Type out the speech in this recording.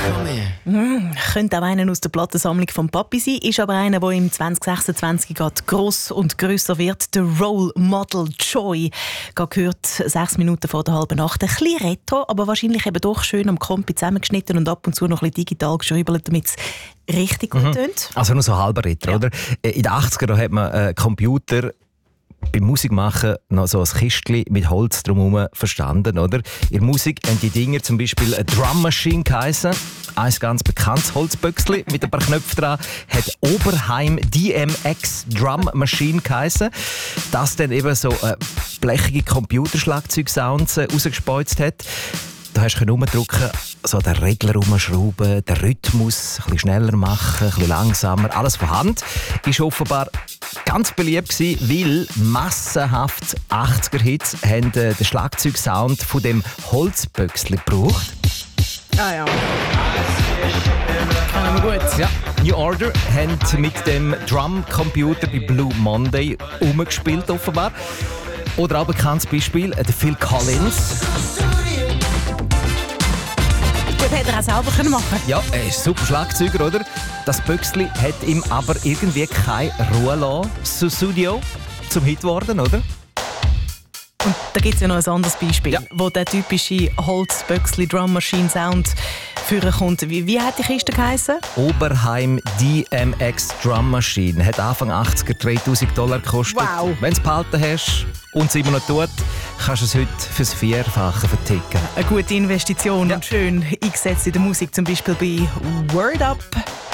Könnte auch einer aus der Plattensammlung von Papi sein, ist aber einer, der im 2026 gerade gross und grösser wird. Der Role Model Joy. Gehört 6 Minuten vor der halben Nacht. Ein bisschen retro, aber wahrscheinlich eben doch schön am Kompi zusammengeschnitten und ab und zu noch ein bisschen digital geschrieben, damit es richtig gut tönt. Also nur so halber retro, oder? In den 80ern hat man Computer beim Musikmachen noch so ein Kistchen mit Holz drumherum verstanden, oder? In der Musik haben die Dinger zum Beispiel eine Drum Machine geheissen. Ein ganz bekanntes Holzböckchen mit ein paar Knöpfen dran hat Oberheim DMX Drum Machine geheissen. Das dann eben so blechige Computerschlagzeugsounds rausgespeuzt hat. Da hast du rumdrücken, so den Regler rumschrauben, den Rhythmus ein bisschen schneller machen, ein bisschen langsamer. Alles von Hand. Ist offenbar ganz beliebt gewesen, weil massenhaft 80er-Hits haben den Schlagzeugsound von dem Holzböckchen gebraucht. Ah ja. Kennen wir gut. Ja. New Order haben mit dem Drumcomputer bei Blue Monday umgespielt, offenbar. Oder auch ein bekanntes Beispiel, der Phil Collins. Gut, hätte er auch selber machen können. Ja, er ist super Schlagzeuger, oder? Das Büchsli hat ihm aber irgendwie keine Ruhe gelassen. Sussudio zum Hit geworden, oder? Und da gibt es ja noch ein anderes Beispiel, wo der typische Holz-Böckli-Drum-Machine-Sound führen kommt. Wie hat die Kiste geheissen? Oberheim DMX Drum Machine. Hat Anfang 80er $3000 gekostet. Wow. Wenn du es behalten hast und es immer noch tut, kannst du es heute fürs Vierfache verticken. Eine gute Investition und schön eingesetzt in der Musik, zum Beispiel bei Word Up.